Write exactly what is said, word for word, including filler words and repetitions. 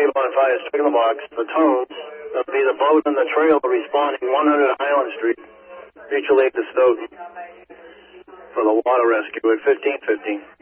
three one five is taking the box. The tones, that'll be the boat and the trail responding one hundred Highland Street. Mutual aid to Stoughton for the water rescue at fifteen fifteen.